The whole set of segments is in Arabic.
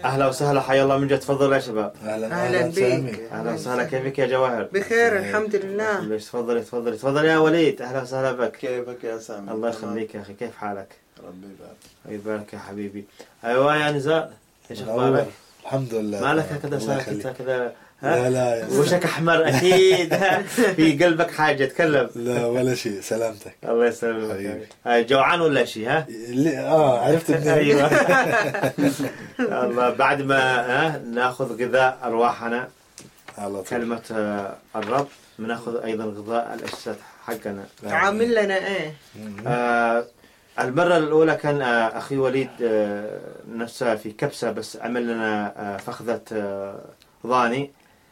أهلا وسهلا، حيا الله من جد. تفضلوا يا شباب. أهلا بك. أهلا وسهلا، كيفك يا جواهر؟ بخير الحمد لله. ليش تفضل يا وليد. أهلا وسهلا بك. كيفك يا سامي؟ الله يخليك يا أخي، كيف حالك؟ ربي يبارك. يبارك يا حبيبي. أيوة يا نزار، إيش أخبارك؟ الحمد لله. مالك كذا ساكت كذا؟ لا وشك أحمر أكيد. في قلبك حاجة، تكلم. لا ولا شيء، سلامتك. الله يسلمك. جوعان ولا شيء؟ ها؟ عرفت منين؟ أيوة. الله، بعد ما ناخذ غذاء أرواحنا، كلمة الرب، بناخذ أيضا غذاء الأجساد حقنا. عامل لنا إيه؟ المرة الأولى كان أخي وليد نفسه في كبسة، بس عمل لنا فخذة ضاني.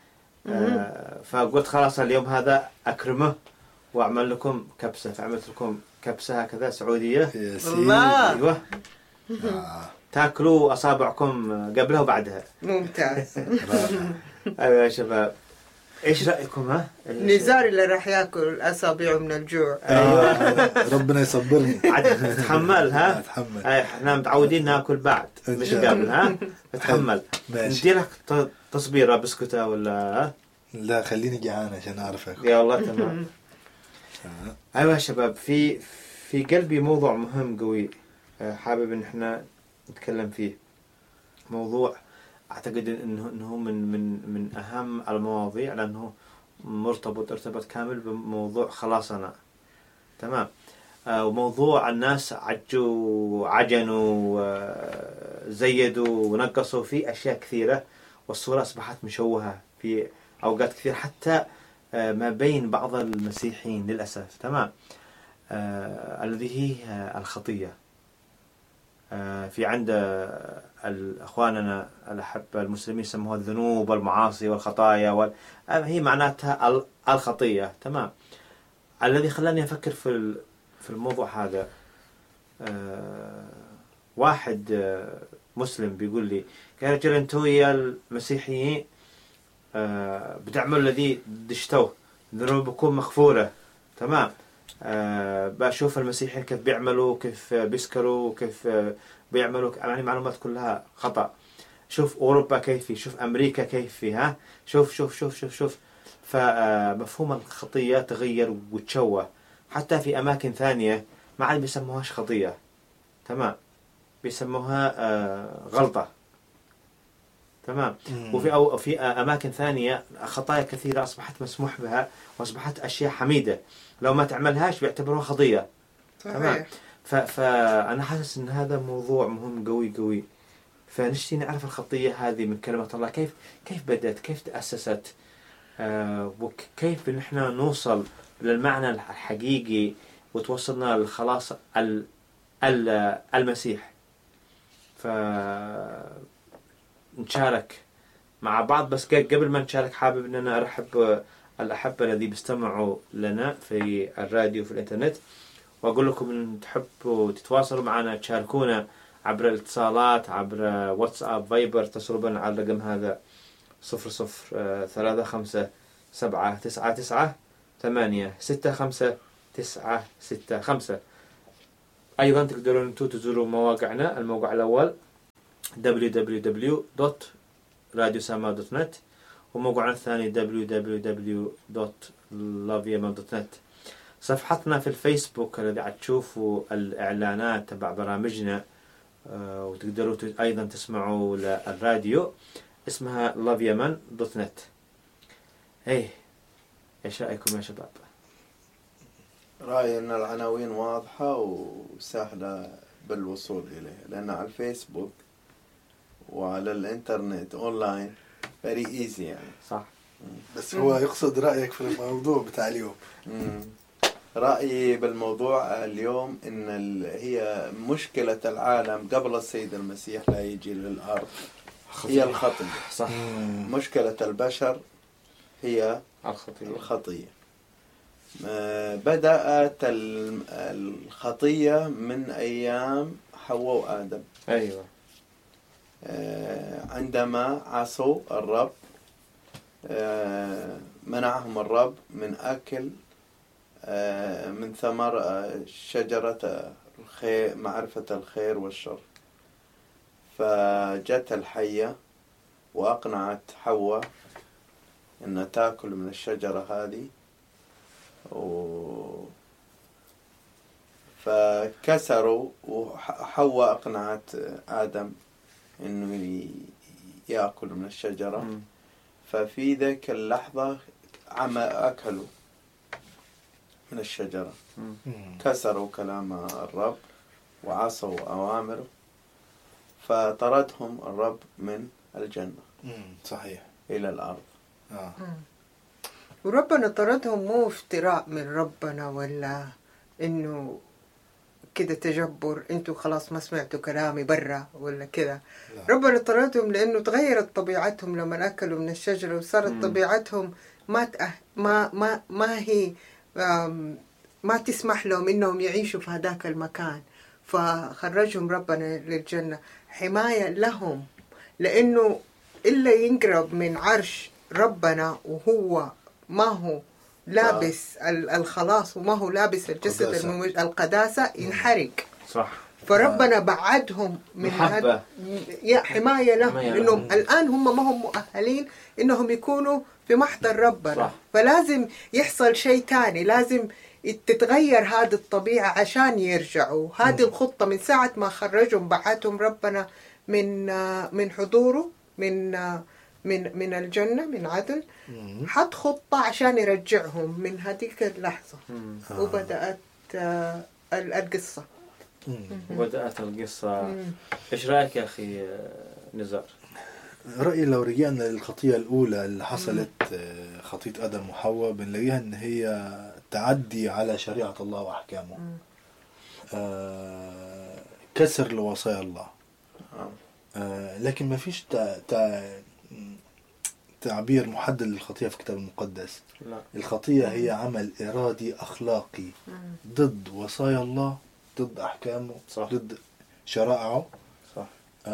فقلت خلاص اليوم هذا أكرمه وأعمل لكم كبسة، فعملت لكم كبسة هكذا سعودية. الله. أيوة. تاكلوا أصابعكم قبلها وبعدها. ممتاز. أيوة يا شباب، إيش رأيكم؟ ها؟ نزار اللي راح ياكل أصابعه من الجوع. ربنا يصبرني. تحمل. ها؟ أتحمل. احنا متعودين ناكل بعد مش قبل. ها؟ تحمل. ندي لك تصبيرة بسكوتة ولا؟ لا خليني جعان عشان أعرف أكل. يا الله تمام. أيوة يا شباب، في قلبي موضوع مهم قوي، حابب إن احنا نتكلم فيه. موضوع أعتقد إنه من أهم المواضيع، لأنه ارتبط كامل بموضوع خلاصنا. تمام. وموضوع الناس عجنوا زيدوا ونقصوا فيه أشياء كثيرة، والصورة أصبحت مشوهة في أوقات كثير، حتى ما بين بعض المسيحيين للأسف. تمام. الذي هي الخطية. في عند أخواننا الأحبة المسلمين يسموها الذنوب والمعاصي والخطايا هي معناتها الخطية. تمام. الذي خلاني أفكر في الموضوع هذا، واحد مسلم بيقول لي: يا رجل انتوا يا المسيحيين بتعملوا الذي دشتوه، ذنوبكم مغفورة. تمام. بشوف المسيحيين كيف بيعملوا، كيف بيسكروا، كيف بيعملوا، يعني معلومات كلها خطأ. شوف أوروبا كيف، شوف أمريكا كيف، ها، شوف شوف شوف شوف شوف. فمفهوم الخطية تغير وتشوه، حتى في أماكن ثانية ما عاد بيسموهاش خطية. تمام. بيسموها غلطة. تمام. وفي أماكن ثانية خطايا كثيرة أصبحت مسموح بها، وأصبحت أشياء حميدة، لو ما تعملهاش بيعتبروها خطية. تمام. فأنا حاسس إن هذا موضوع مهم قوي قوي. فنشتي نعرف الخطية هذه من كلمة الله، كيف بدأت، كيف تأسست، وكيف نحن نوصل للمعنى الحقيقي وتوصلنا للخلاص المسيح. نشارك مع بعض، بس قبل ما نشارك حابب أننا أرحب الأحبة الذي بيستمعوا لنا في الراديو في الإنترنت، وأقول لكم إن تحبوا تتواصلوا معنا، تشاركونا عبر الاتصالات، عبر واتساب، فايبر. اتصلوا بنا على الرقم هذا 0035799865. أيضا تقدرون أنتم تزوروا مواقعنا. الموقع الأول www.radiosama.net، وموقعنا الثاني www.loveyaman.net. صفحتنا في الفيسبوك الذي عاد تشوفوا الإعلانات تبع برامجنا، وتقدروا أيضا تسمعوا للراديو، اسمها loveyaman.net. إيش رأيكم يا شباب؟ رأيي أن العناوين واضحة وسهلة بالوصول إليها، لأن على الفيسبوك وعلى الإنترنت أونلاين very easy يعني. صح. بس هو يقصد رأيك في الموضوع بتاع اليوم. رأيي بالموضوع اليوم إن هي مشكلة العالم قبل السيد المسيح لا يجي للأرض هي الخطية. صح. مشكلة البشر هي الخطية. بدأت الخطية من أيام حواء وآدم. أيوة. عندما عصوا الرب، منعهم الرب من أكل من ثمر شجرة الخير، معرفة الخير والشر. فجت الحية وأقنعت حواء إنها تأكل من الشجرة هذه، فكسروا، وحواء أقنعت آدم إنه يأكل من الشجرة. ففي ذيك اللحظة أكلوا من الشجرة، كسروا كلام الرب وعصوا أوامره، فطردهم الرب من الجنة صحيح إلى الأرض. وربنا طردهم مو افتراء من ربنا ولا إنه كده تجبر، انتوا خلاص ما سمعتوا كلامي برا ولا كده. ربنا طردهم لأنه تغيرت طبيعتهم لما أكلوا من الشجرة، وصارت طبيعتهم ما تسمح لهم إنهم يعيشوا في هذاك المكان، فخرجهم ربنا للجنة حماية لهم. لأنه إلا ينقرب من عرش ربنا وهو ما هو لابس الخلاص وما هو لابس الجسد القداسة ينحرق. صح. فربنا بعدهم من حماية لهم، لأنهم الآن هم ما هم مؤهلين إنهم يكونوا في محضر ربنا. صح. فلازم يحصل شيء تاني، لازم تتغير هذه الطبيعة عشان يرجعوا. هذه الخطة من ساعة ما خرجهم بعدهم ربنا من حضوره، من الجنة، من عدن، حط خطة عشان يرجعهم من هذيك اللحظة. وبدأت القصة. وبدأت القصة. إيش رأيك يا أخي نزار؟ رأيي لو رجعنا للخطية الأولى اللي حصلت، خطية آدم وحواء، بنلاقيها إن هي تعدي على شريعة الله وأحكامه، كسر لوصايا الله. لكن ما فيش تعبير محدد للخطية في الكتاب المقدس. لا. الخطية هي عمل إرادي أخلاقي ضد وصايا الله، ضد أحكامه. صح. ضد شرائعه. صح.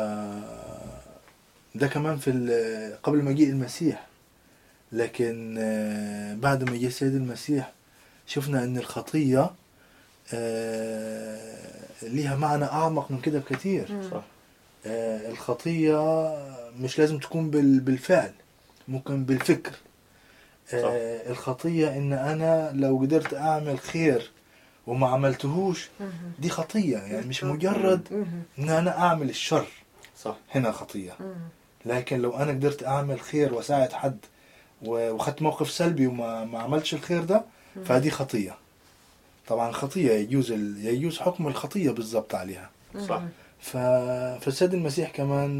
ده كمان في قبل مجيء المسيح. لكن بعد ما جاء السيد المسيح شفنا أن الخطية ليها معنى أعمق من كده بكثير. صح. الخطية مش لازم تكون بالفعل، ممكن بالفكر. الخطية إن أنا لو قدرت أعمل خير وما عملتهوش، دي خطية. يعني مش مجرد إن أنا أعمل الشر. صح. هنا خطية. لكن لو أنا قدرت أعمل خير وساعد حد وخدت موقف سلبي وما عملتش الخير ده، فهذه خطية. طبعا خطية يجوز حكم الخطية بالضبط عليها. صح. فالسيد المسيح كمان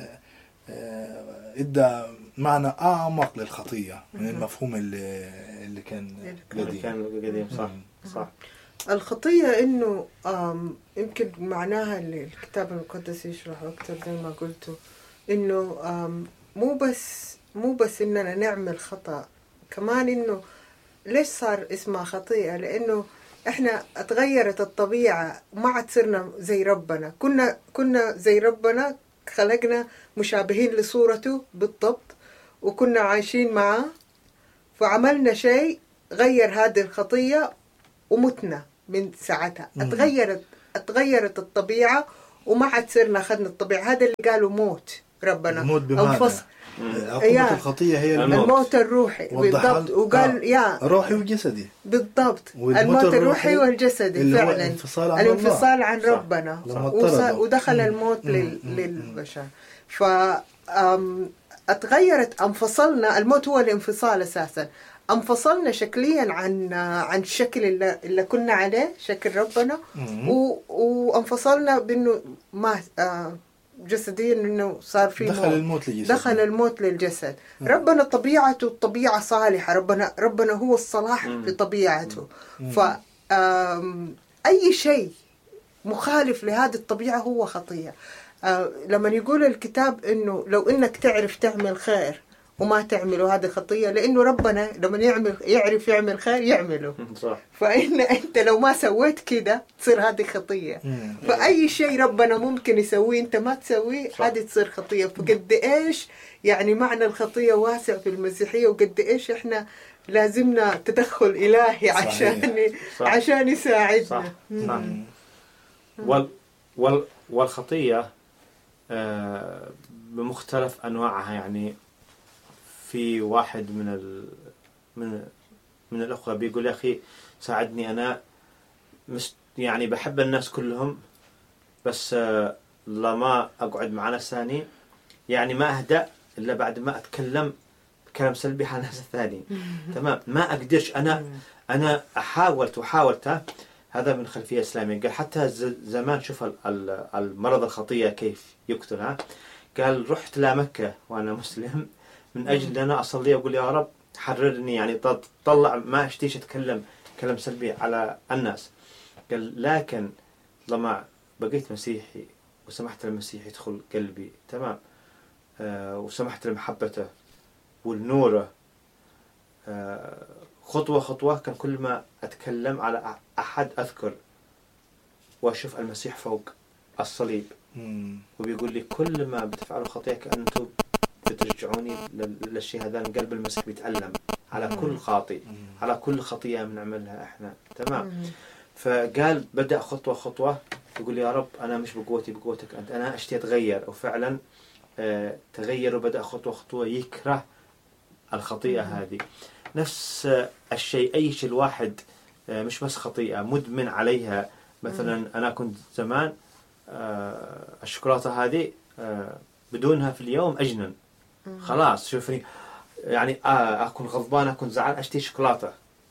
ادى معنى أعمق للخطية من المفهوم اللي كان قديم. صح. صح. الخطية إنه يمكن معناها اللي الكتاب المقدس يشرحه أكتر زي ما قلتوا، إنه مو بس إننا نعمل خطأ، كمان إنه ليش صار اسمها خطيئة؟ لأنه إحنا اتغيرت الطبيعة، ما عاد صرنا زي ربنا. كنا زي ربنا، خلقنا مشابهين لصورته بالضبط، وكنا عايشين معاه، فعملنا شيء غير هذه الخطية ومتنا من ساعتها. اتغيرت الطبيعة وما عاد صرنا أخذنا الطبيعة. هذا اللي قالوا موت ربنا. الموت بمعنى عقوبة الخطية هي الموت الروحي بالضبط. وقال روحي وجسدي بالضبط. الموت الروحي والجسدي فعلا الانفصال عن ربنا. ودخل الموت للبشر. اتغيرت، انفصلنا. الموت هو الانفصال أساسا. انفصلنا شكليا عن الشكل اللي كنا عليه، شكل ربنا. وانفصلنا بانه ما جسديا انه صار في دخل الموت للجسد. ربنا طبيعته طبيعة صالحة. ربنا هو الصلاح في طبيعته. اي شيء مخالف لهذه الطبيعة هو خطية. لما يقول الكتاب انه لو انك تعرف تعمل خير وما تعمله، هذه خطية. لأنه ربنا لما يعرف يعمل خير يعمله. صح. أنت لو ما سويت كده تصير هذه خطية. فأي شيء ربنا ممكن يسويه أنت ما تسويه، هذه تصير خطية. فقد إيش يعني معنى الخطية واسع في المسيحية، وقد إيش إحنا لازمنا تدخل إلهي عشان يساعدنا. صح. والخطية بمختلف أنواعها. يعني في واحد من الأخوة بيقول يا أخي ساعدني، أنا يعني بحب الناس كلهم، بس لما أقعد مع ناس ثاني يعني ما أهدأ إلا بعد ما أتكلم كلام سلبي على ناس ثاني. تمام، ما أقدرش أنا حاولت. هذا من خلفية إسلامية. قال حتى زمان شوف المرض الخطية كيف يقتلها. قال رحت لمكة وأنا مسلم من أجل أن أنا أصلي وأقول يا رب حررني، يعني طلع ما أشتيش أتكلم كلام سلبي على الناس. قال لكن لما بقيت مسيحي وسمحت للمسيح يدخل قلبي، تمام، وسمحت لمحبته والنوره، خطوة خطوة كان كل ما أتكلم على أحد أذكر وأشوف المسيح فوق الصليب وبيقول لي كل ما بتفعلوا خطيئة كأنتم بترجعوني للشيء هذا. قلب المسيح بيتألم على كل خاطئ، على كل خطيئة بنعملها إحنا، تمام. فقال بدأ خطوة خطوة يقول يا رب أنا مش بقوتي، بقوتك أنت، أنا أشتي أتغير. وفعلا تغير وبدأ خطوة خطوة يكره الخطيئة هذه. نفس الشيء أي شيء الواحد مش بس خطيئة مدمن عليها. مثلا أنا كنت زمان الشوكولاتة هذه بدونها في اليوم أجنن، خلاص شوفني يعني أكون غضبان أكون زعلان أشتي شوكولاتة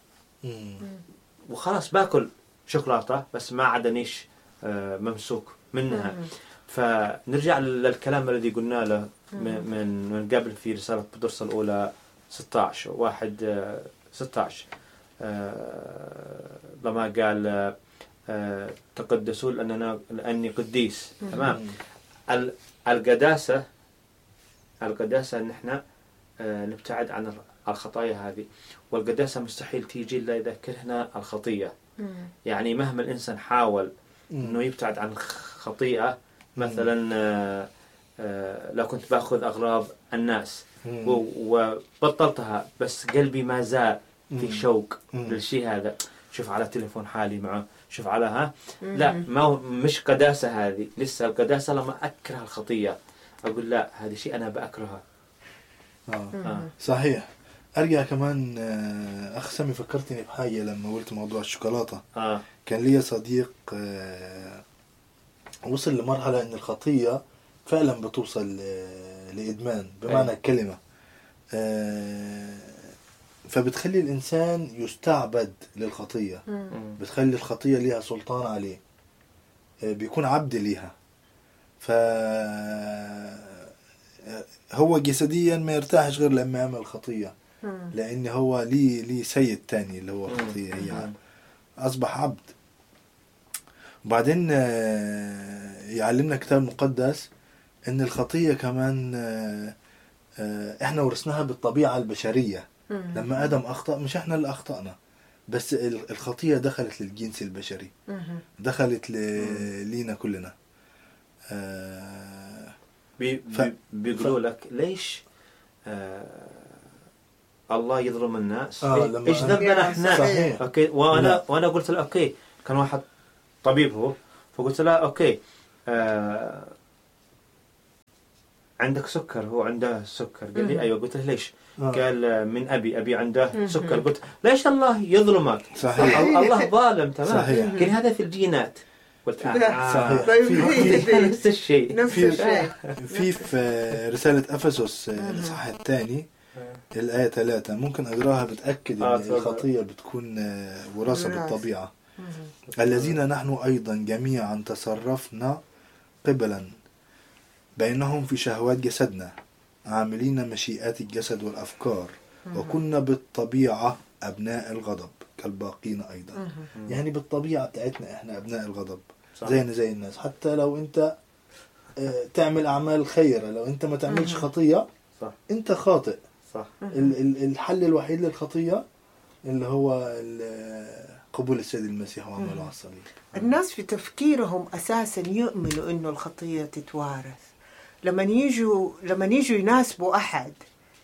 وخلاص باكل شوكولاتة بس ما عدنيش ممسوك منها. فنرجع للكلام الذي قلنا له من قبل في رسالة بطرس الأولى 16 لما قال تقدسوا لأني قديس، تمام. القداسة ان احنا نبتعد عن الخطايا هذه، والقداسة مستحيل تيجي إلا إذا كرهنا الخطية. يعني مهما الإنسان حاول إنه يبتعد عن خطيئة، مثلا لو كنت باخذ أغراض الناس وبطلتها بس قلبي ما زال في شوق للشيء هذا، شوف على تليفون حالي معه، شوف على لا مش قداسة هذه. لسه القداسة لما أكره الخطية أقول لا هذا شيء أنا بأكرهها. صحيح. أرجع كمان أخ سامي فكرتني بحاجة لما قلت موضوع الشوكولاتة. كان لي صديق وصل لمرحلة إن الخطية فعلا بتوصل لإدمان بمعنى الكلمة، فبتخلي الإنسان يستعبد للخطية، بتخلي الخطية ليها سلطان عليه، بيكون عبد ليها. فهو جسديا ما يرتاحش غير لما يعمل الخطية، لأن هو ليه سيد تاني اللي هو الخطية، هي أصبح عبد. وبعدين يعلمنا كتاب مقدس إن الخطية كمان إحنا ورثناها بالطبيعة البشرية. لما آدم أخطأ مش إحنا اللي أخطأنا، بس الخطية دخلت للجنس البشري، دخلت لينا كلنا. بيقولوا لك ليش الله يظلم الناس؟ إيش ذنبنا إحنا؟ أوكي. وأنا قلت له أوكي، كان واحد طبيب هو، فقلت له أوكي عندك سكر، هو عنده سكر. قال لي أيوة. قلت له ليش؟ قال من أبي عنده سكر. قلت ليش الله يظلمك؟ صحيح. الله ظالم، تمام. قال هذا في الجينات. قلت صحيح. نفس الشيء. في رسالة أفسس الإصحاح الثاني الآية 3 ممكن أقراها، بتأكد أن الخطية بتكون وراثة بالطبيعة. الذين نحن أيضا جميعا تصرفنا قبلا بينهم في شهوات جسدنا عاملين مشيئات الجسد والأفكار وكنا بالطبيعة أبناء الغضب كالباقين أيضا. يعني بالطبيعة بتاعتنا إحنا أبناء الغضب زينا زي الناس. حتى لو أنت تعمل أعمال خيرة، لو أنت ما تعملش خطية أنت خاطئ. صح. الحل الوحيد للخطية اللي هو قبول السيد المسيح وعمله على الصليب. الناس في تفكيرهم أساسا يؤمنوا إنه الخطية تتوارث. لما يجوا يناسبوا أحد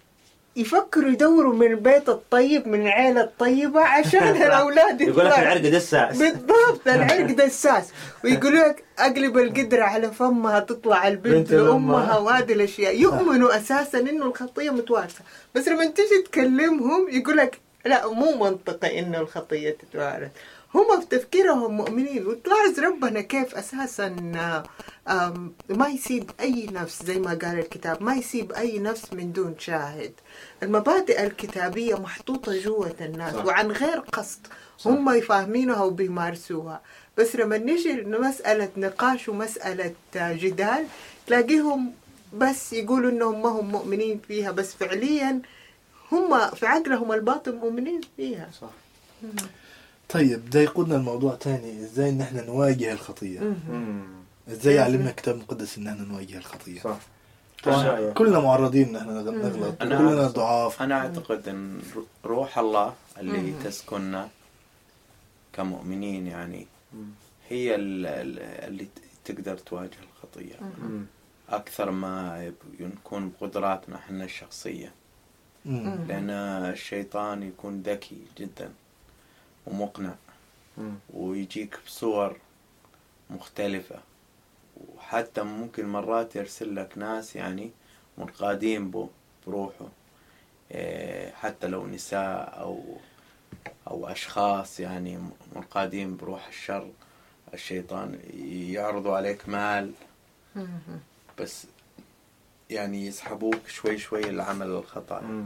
يفكروا يدوروا من البيت الطيب من العيلة الطيبة عشان الأولاد يقول لك العرق دساس. بالضبط، العرق دساس. ويقولوا لك أقلب القدرة على فمها تطلع البنت لأمها، وهذه الأشياء يؤمنوا أساسا إنه الخطية متوارثة. بس لما تيجي تكلمهم يقول لك لا، مو منطقي إنه الخطية تتوارث. هم في تفكيرهم مؤمنين. وتلاحظ ربنا كيف أساسا ما يسيب أي نفس، زي ما قال الكتاب، ما يسيب أي نفس من دون شاهد. المبادئ الكتابية محطوطة جوة الناس وعن غير قصد، هم يفهمينها وبيمارسوها. بس لما نجي لمسألة نقاش ومسألة جدال تلاقيهم بس يقولوا إنهم ما هم مؤمنين فيها، بس فعليا هم في عقلهم الباطن مؤمنين فيها. صح. طيب ده يقودنا الموضوع تاني، ازاي نحن نواجه الخطية. ازاي يعلمنا الكتاب المقدس ان احنا نواجه الخطية. صح. كلنا معرضين ان احنا نغلط، كلنا ضعاف. انا اعتقد ان روح الله اللي تسكننا كمؤمنين يعني هي اللي تقدر تواجه الخطية اكثر ما يكون بقدراتنا احنا الشخصية. لان الشيطان يكون ذكي جدا ومقنع ويجيك بصور مختلفة، وحتى ممكن مرات يرسل لك ناس يعني منقادين بروحه، حتى لو نساء أو أشخاص يعني منقادين بروح الشر. الشيطان يعرضوا عليك مال بس يعني يسحبوك شوي شوي لعمل الخطأ.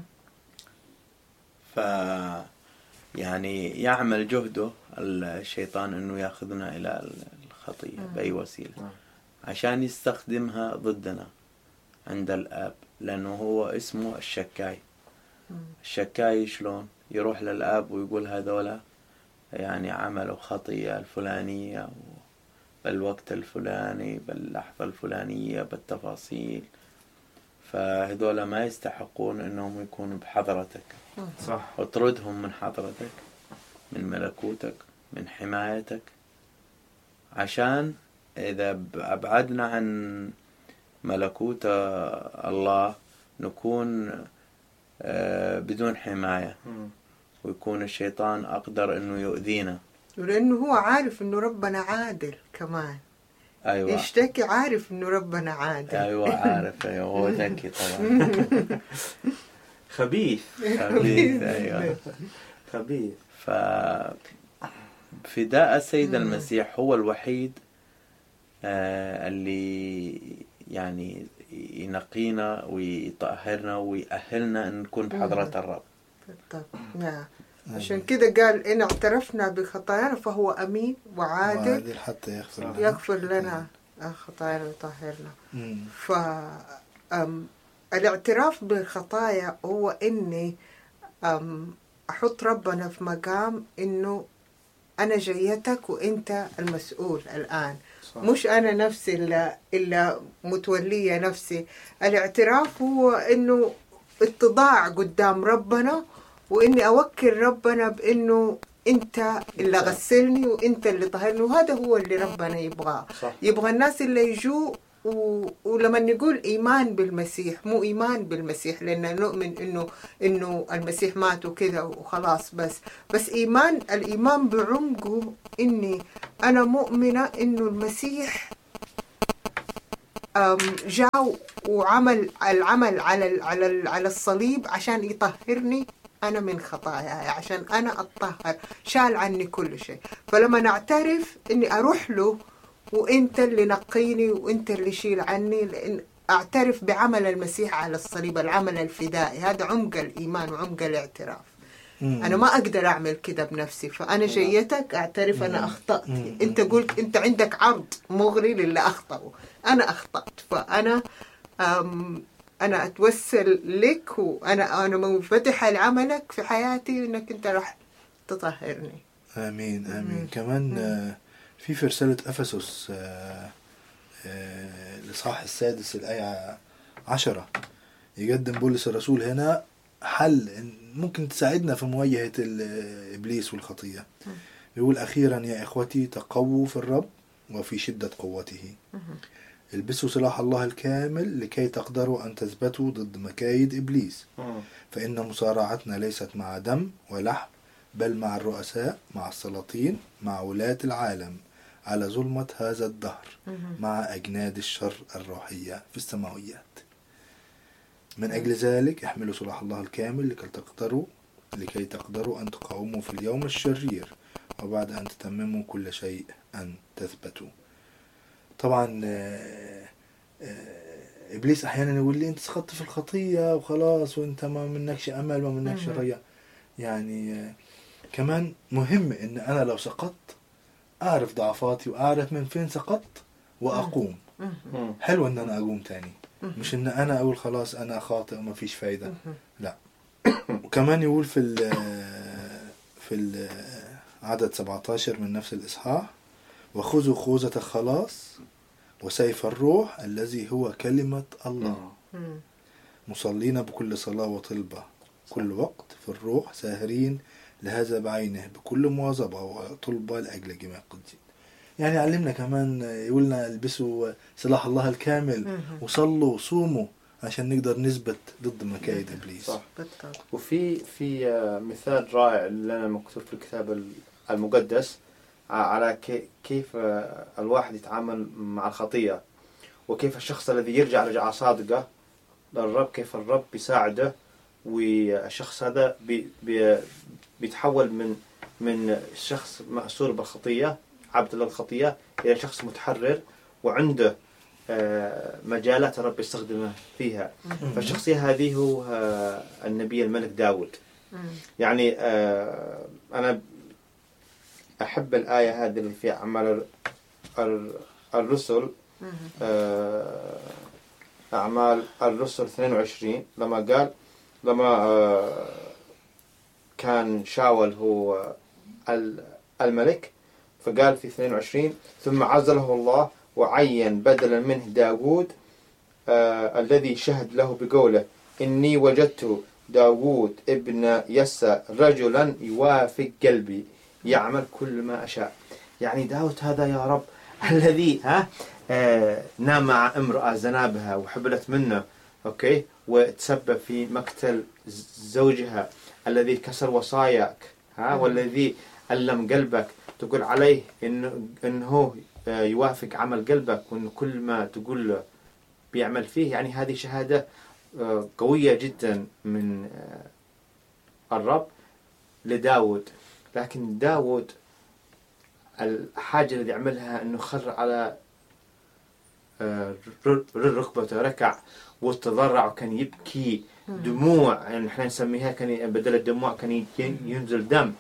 يعني يعمل جهده الشيطان انه ياخذنا الى الخطية باي وسيلة عشان يستخدمها ضدنا عند الاب، لانه هو اسمه الشكاي. الشكاي شلون يروح للاب ويقول هذولا يعني عملوا خطية الفلانية بالوقت الفلاني باللحظة الفلانية بالتفاصيل، فهذولا ما يستحقون انهم يكونوا بحضرتك. صح. اطردهم من حضرتك، من ملكوتك، من حمايتك، عشان إذا أبعدنا عن ملكوت الله نكون بدون حماية، ويكون الشيطان أقدر إنه يؤذينا. ولأنه هو عارف إنه ربنا عادل كمان. أيوة. يشتكي عارف إنه ربنا عادل. أيوة عارف. أيوة هو ذكي طبعا. خبيث. أيوة. خبيث. فداء السيد المسيح هو الوحيد اللي يعني ينقينا ويطهرنا ويأهلنا أن نكون بحضرة الرب. بالضبط. نعم. عشان كده قال إن اعترفنا بخطايانا فهو أمين وعادل حتى يغفر لنا خطايانا ويطهرنا. الاعتراف بالخطايا هو إني أحط ربنا في مقام إنه أنا جيتك وإنت المسؤول الآن. صح. مش أنا نفسي إلا متولية نفسي. الاعتراف هو إنه اتضاع قدام ربنا، وإني أوكل ربنا بإنه أنت اللي غسلني وأنت اللي طهرني، وهذا هو اللي ربنا يبغاه. يبغى الناس اللي يجوا ولما نقول إيمان بالمسيح، مو إيمان بالمسيح لأن نؤمن إنه المسيح مات وكذا وخلاص، بس الإيمان بعمقه إني أنا مؤمنة إنه المسيح جاء وعمل العمل على الصليب عشان يطهرني أنا من خطاياي، عشان أنا أتطهر، شال عني كل شيء. فلما نعترف إني أروح له وإنت اللي نقيني وإنت اللي شيل عني، لأن أعترف بعمل المسيح على الصليب، العمل الفدائي، هذا عمق الإيمان وعمق الاعتراف. أنا ما أقدر أعمل كده بنفسي، فأنا جيتك أعترف أنا أخطأت. أنت قلت أنت عندك عرض مغري للي أخطأه، أنا أخطأت، فأنا أنا أتوسل لك وأنا منفتحة لعملك في حياتي إنك أنت راح تطهرني. آمين آمين. كمان في رسالة أفسس الإصحاح 6 الآية 10 يقدم بولس الرسول هنا حل ممكن تساعدنا في مواجهة إبليس والخطية. يقول أخيرا يا إخوتي تقووا في الرب وفي شدة قوته. البسوا سلاح الله الكامل لكي تقدروا أن تثبتوا ضد مكايد إبليس، فإن مصارعتنا ليست مع دم ولحم، بل مع الرؤساء، مع السلاطين، مع ولاة العالم على ظلمة هذا الدهر، مع أجناد الشر الروحية في السماويات. من أجل ذلك احملوا سلاح الله الكامل لكي تقدروا أن تقاوموا في اليوم الشرير، وبعد أن تتمموا كل شيء أن تثبتوا. طبعا إبليس أحيانا يقول لي أنت سقطت في الخطية وخلاص وأنت ما منكش أمل وما منكش رجاء. يعني كمان مهم إن أنا لو سقطت أعرف ضعفاتي وأعرف من فين سقطت وأقوم. حلو إن أنا أقوم تاني، مش إن أنا أقول خلاص أنا خاطئ وما فيش فايدة. لا. وكمان يقول في عدد 17 من نفس الإصحاح: وخذوا خوذة الخلاص وسيف الروح الذي هو كلمة الله، مصلين بكل صلاة وطلبة كل وقت في الروح، ساهرين لهذا بعينه بكل مواظبة وطلبة لأجل جميع القديسين. يعني علمنا كمان يقولنا البسوا سلاح الله الكامل وصلوا وصوموا عشان نقدر نثبت ضد مكايد إبليس. صح. وفي مثال رائع لنا مكتوب في الكتاب المقدس على كيف الواحد يتعامل مع الخطية، وكيف الشخص الذي يرجع رجعة صادقة للرب كيف الرب بيساعده، والشخص هذا بيتحول من شخص مأسور بالخطية عبد للخطية إلى شخص متحرر وعنده مجالات الرب يستخدمه فيها. فالشخصية هذه هو النبي الملك داود. يعني أنا أحب الآية هذه اللي في أعمال الرسل، أعمال الرسل 22 لما كان شاول هو الملك، فقال في 22: ثم عزله الله وعين بدلا منه داود الذي شهد له بقوله: إني وجدت داود ابن يسى رجلا يوافق قلبي يعمل كل ما أشاء. يعني داود هذا يا رب الذي نام مع امرأة زنابها وحبلت منه، أوكي، وتسبب في مقتل زوجها، الذي كسر وصاياك، والذي ألم قلبك، تقول عليه إنه يوافق عمل قلبك، وإن كل ما تقول له بيعمل فيه. يعني هذه شهادة قوية جدا من الرب لداود. لكن داود الحاجة اللي يعملها إنه خر على ركبته، ركع وتضرع وكان يبكي دموع، يعني احنا نسميها كان بدل الدموع كان ينزل دم.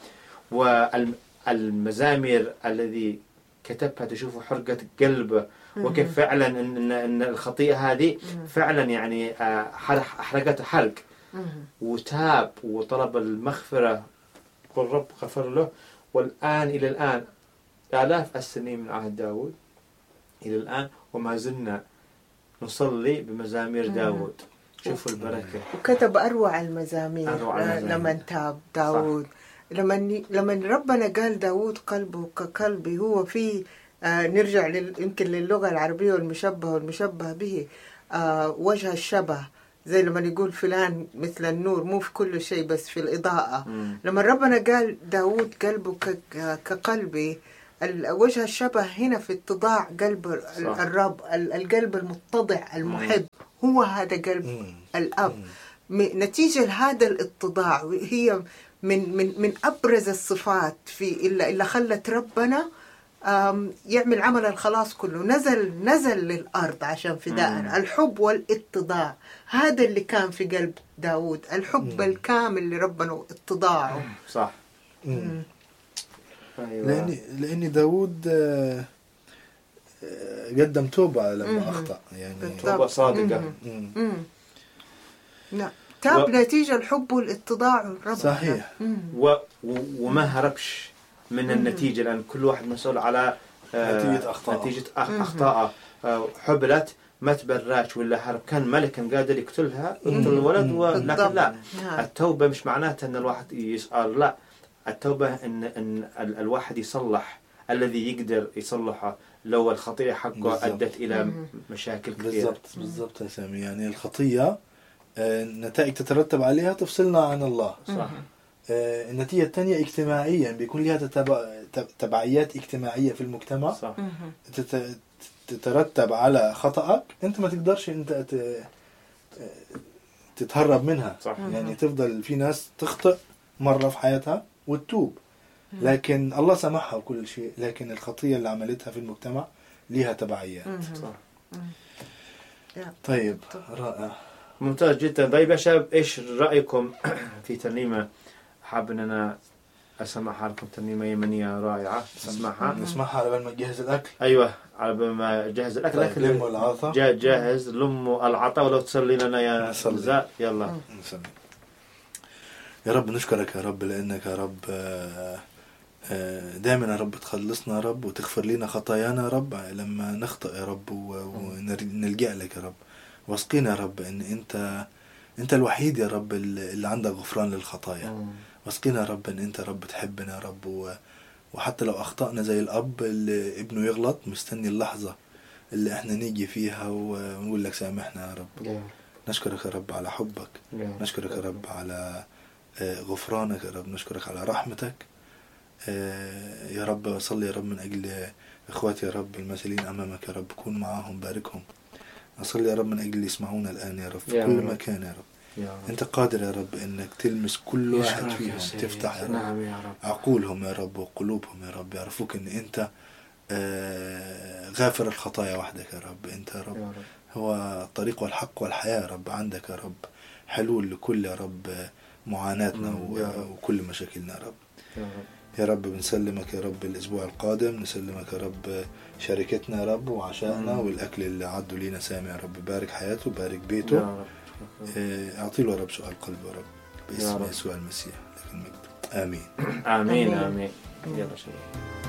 والمزامير الذي كتبها تشوفوا حرقة قلبه، وكيف فعلا إن الخطيئة هذه فعلا يعني أحرقته حرق، وتاب وطلب المغفرة والرب غفر له. والآن إلى الآن آلاف السنين من عهد داود إلى الآن وما زلنا نصلي بمزامير داود. شوفوا البركة. وكتب أروع المزامير لما تاب داود. لما ربنا قال داود قلبه كقلبي، هو في نرجع يمكن للغة العربية والمشبه به، وجه الشبه، زي لما يقول فلان مثل النور، مو في كل شيء بس في الإضاءة. لما ربنا قال داود قلبه كقلبي، وجه الشبه هنا في اتضاع قلب الرب، القلب المتضع المحب، هو هذا قلب الأب. نتيجة لهذا الاتضاع هي من أبرز الصفات في اللي خلت ربنا يعمل عمل الخلاص كله. نزل للأرض عشان فداءنا. الحب والاتضاع هذا اللي كان في قلب داود، الحب الكامل لربنا اتضاعه. صح. أيوة. لأن داود قدم توبة لما أخطأ، يعني توبة صادقة. نعم، تاب نتيجة الحب والاتضاع الرب. صحيح. وما هربش من النتيجة، لأن كل واحد مسؤول على نتيجة أخطاء. حبلت ما تبراش ولا هرب، كان ملكا قادر يقتل الولد، لكن لا. التوبة مش معناتها أن الواحد يسأل، لا، التوبة إن الواحد يصلح الذي يقدر يصلحه، لو الخطيئة حقه بالزبط. أدت إلى مشاكل كثيرة. بالضبط يا سامي. يعني الخطية نتائج تترتب عليها تفصلنا عن الله. صح. النتيجة الثانية اجتماعيا بيكون لها تبعيات اجتماعية في المجتمع. صح. تترتب على خطأك، انت ما تقدرش انت تتهرب منها. صح. يعني تفضل في ناس تخطئ مرة في حياتها وتتوب، لكن الله سمحها وكل شيء، لكن الخطية اللي عملتها في المجتمع لها تبعيات. صح. طيب رائع، ممتاز جدا. طيب يا شباب، ايش رأيكم في ترنيمة حاب ان انا اسمعها لكم؟ ترنيمة يمنية رائعة، نسمعها على بال ما تجهز الاكل. ايوه، على بال ما اجهز الاكل. طيب لم العطا جاهز. لم العطا، ولو تصلي لنا يا نزاء. يلا نصلي. يا رب نشكرك يا رب، لانك يا رب دائما يا رب تخلصنا يا رب، وتغفر لنا خطايانا يا رب لما نخطئ يا رب، ونلجأ لك يا رب. واسقينا يا رب ان انت الوحيد يا رب اللي عندك غفران للخطايا. واسقينا يا رب ان انت يا رب تحبنا يا رب، وحتى لو اخطأنا زي الاب اللي ابنه يغلط مستني اللحظة اللي احنا نيجي فيها ونقول لك سامحنا يا رب. نشكرك يا رب على حبك، نشكرك يا رب على غفرانك يا رب، نشكرك على رحمتك يا رب. صلي يا رب من أجل إخواتي يا رب المسؤولين أمامك يا رب، كون معاهم باركهم. أصلي يا رب من أجل اللي يسمعونا الآن يا رب في كل مكان يا رب. أنت قادر يا رب إنك تلمس كل واحد فيهم، تفتح يا رب عقولهم يا رب وقلوبهم يا رب، يعرفوك إن أنت غافر الخطايا وحدك يا رب. أنت يا رب هو الطريق والحق والحياة يا رب. عندك يا رب حلول لكل يا رب معاناتنا وكل مشاكلنا يا رب. يا رب بنسلمك يا رب الأسبوع القادم، نسلمك يا رب شركتنا يا رب وعشائنا والأكل اللي عدوا لينا. سامي يا رب بارك حياته، بارك بيته، أعطي له يا رب سؤال قلبه يا رب باسم يسوع المسيح لك المجد. آمين. آمين. آمين. يلا شباب.